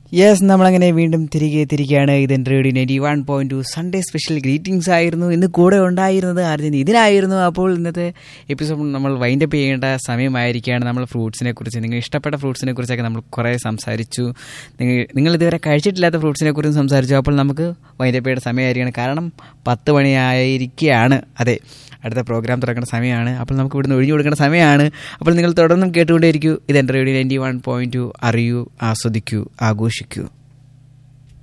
Yes, നമ്മളങ്ങനെ വീണ്ടും തിരികെയാണ്. ഇതെൻ്റെ റേഡിയോ 91.2 സൺഡേ സ്പെഷ്യൽ ഗ്രീറ്റിംഗ്സ് ആയിരുന്നു. ഇന്ന് കൂടെ ഉണ്ടായിരുന്നത് ആർജൻ ഇതിനായിരുന്നു. അപ്പോൾ ഇന്നത്തെ എപ്പിസോഡ് നമ്മൾ വൈൻഡപ്പ് ചെയ്യേണ്ട സമയമായിരിക്കുകയാണ്. നമ്മൾ ഫ്രൂട്ട്സിനെ കുറിച്ച്, നിങ്ങൾ ഇഷ്ടപ്പെട്ട ഫ്രൂട്ട്സിനെ കുറിച്ചൊക്കെ നമ്മൾ കുറേ സംസാരിച്ചു. നിങ്ങൾ ഇതുവരെ കഴിച്ചിട്ടില്ലാത്ത ഫ്രൂട്ട്സിനെ കുറിച്ച് സംസാരിച്ചു. അപ്പോൾ നമുക്ക് വൈൻഡപ്പ് ചെയ്യേണ്ട സമയമായിരിക്കുകയാണ്. കാരണം 10 മണിയായിരിക്കുകയാണ്. അതെ, അടുത്ത പ്രോഗ്രാം തുറക്കേണ്ട സമയമാണ്. അപ്പോൾ നമുക്ക് ഇവിടുന്ന് ഒഴിഞ്ഞു കൊടുക്കേണ്ട സമയമാണ്. അപ്പോൾ നിങ്ങൾ തുടർന്നും കേട്ടുകൊണ്ടേയിരിക്കൂ. ഇതെൻ്റെ റേഡിയോ 91.2. അറിയൂ, ആസ്വദിക്കൂ, ആഘോഷിക്കൂ.